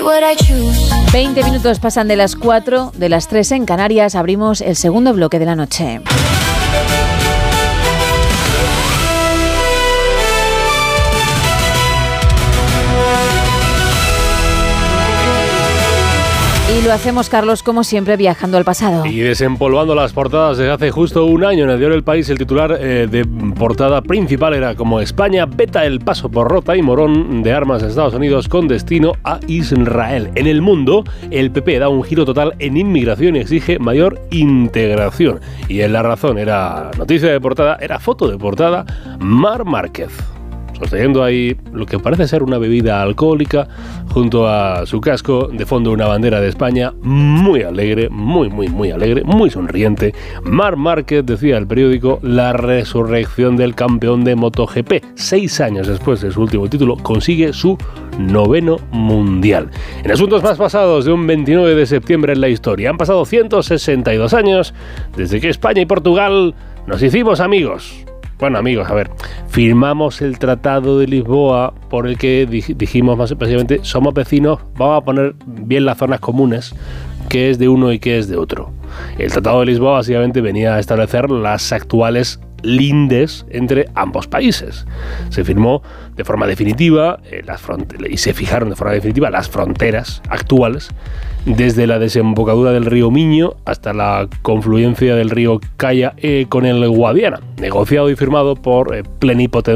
20 minutos pasan de las 4, de las 3 en Canarias. Abrimos el segundo bloque de la noche. Y lo hacemos, Carlos, como siempre, viajando al pasado. Y desempolvando las portadas desde hace justo un año. En el diario El País, el titular de portada principal era como España veta el paso por Rota y Morón de armas a Estados Unidos con destino a Israel. En el Mundo, el PP da un giro total en inmigración y exige mayor integración. Y en La Razón era noticia de portada, era foto de portada, Mar Márquez, sosteniendo ahí lo que parece ser una bebida alcohólica, junto a su casco, de fondo una bandera de España, muy alegre, muy alegre, muy sonriente. Mar Márquez, decía el periódico, la resurrección del campeón de MotoGP. 6 años después de su último título, consigue su 9º mundial. En asuntos más pasados de un 29 de septiembre en la historia, han pasado 162 años desde que España y Portugal nos hicimos amigos. Bueno, amigos, a ver, firmamos el Tratado de Lisboa por el que dijimos más específicamente, somos vecinos, vamos a poner bien las zonas comunes, qué es de uno y qué es de otro. El Tratado de Lisboa básicamente venía a establecer las actuales lindes entre ambos países. Se firmó de forma definitiva y se fijaron de forma definitiva las fronteras actuales desde la desembocadura del río Miño hasta la confluencia del río Caya con el Guadiana, negociado y firmado por plenipotenciarios